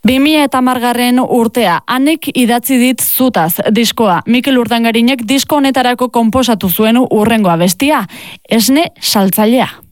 2010 urtea, Anek idatzi dit zutaz diskoa. Mikel Urdangarinek disko honetarako konposatu zuen hurrengo abestia, Esne saltzailea.